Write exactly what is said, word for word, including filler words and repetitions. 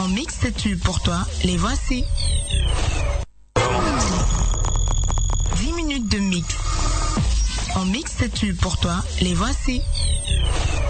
En mixte-tu pour toi, les voici. dix minutes de mix. En mixte-tu pour toi, les voici.